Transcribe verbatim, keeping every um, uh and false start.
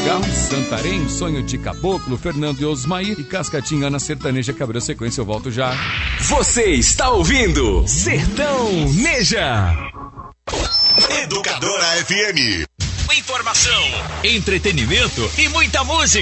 Legal, Santarém, Sonho de Caboclo, Fernando e Osmair e Cascatinha na Sertaneja que abriu a sequência. Eu volto já. Você está ouvindo Sertão Neja. Educadora F M. Informação, entretenimento e muita música.